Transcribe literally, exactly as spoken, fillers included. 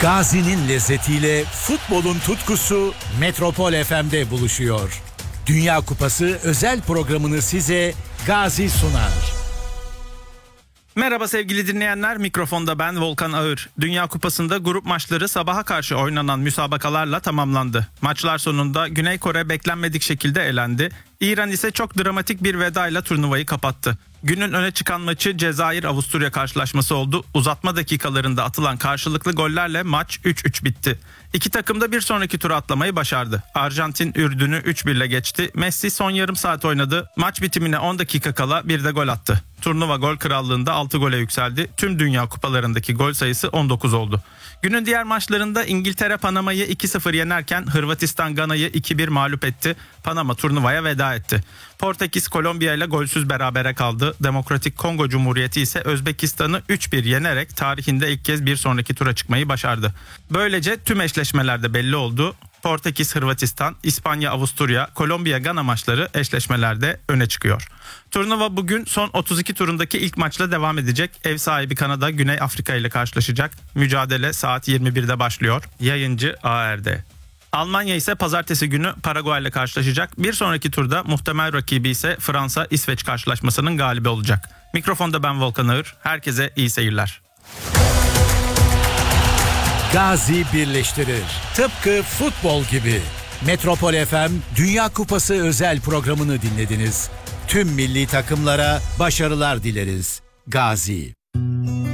Gazi'nin lezzetiyle futbolun tutkusu Metropol F M'de buluşuyor. Dünya Kupası özel programını size Gazi sunar. Merhaba sevgili dinleyenler, mikrofonda ben Volkan Ağır. Dünya Kupası'nda grup maçları sabaha karşı oynanan müsabakalarla tamamlandı. Maçlar sonunda Güney Kore beklenmedik şekilde elendi. İran ise çok dramatik bir vedayla turnuvayı kapattı. Günün öne çıkan maçı Cezayir-Avusturya karşılaşması oldu. Uzatma dakikalarında atılan karşılıklı gollerle maç üç üç bitti. İki takım da bir sonraki tura atlamayı başardı. Arjantin Ürdün'ü üç bir ile geçti. Messi son yarım saat oynadı. Maç bitimine on dakika kala bir de gol attı. Turnuva gol krallığında altı gole yükseldi. Tüm dünya kupalarındaki gol sayısı on dokuz oldu. Günün diğer maçlarında İngiltere Panama'yı iki sıfır yenerken Hırvatistan Gana'yı iki bir mağlup etti. Panama turnuvaya veda etti. Portekiz Kolombiya ile golsüz berabere kaldı. Demokratik Kongo Cumhuriyeti ise Özbekistan'ı üç bir yenerek tarihinde ilk kez bir sonraki tura çıkmayı başardı. Böylece tüm eşleşmelerde belli oldu. Portekiz, Hırvatistan, İspanya, Avusturya, Kolombiya, Gana maçları eşleşmelerde öne çıkıyor. Turnuva bugün son otuz iki turundaki ilk maçla devam edecek. Ev sahibi Kanada, Güney Afrika ile karşılaşacak. Mücadele saat yirmi birde başlıyor. Yayıncı A R D. Almanya ise pazartesi günü Paraguay ile karşılaşacak. Bir sonraki turda muhtemel rakibi ise Fransa-İsveç karşılaşmasının galibi olacak. Mikrofonda ben Volkan Ağır. Herkese iyi seyirler. Gazi birleştirir. Tıpkı futbol gibi. Metropol F M Dünya Kupası özel programını dinlediniz. Tüm milli takımlara başarılar dileriz. Gazi.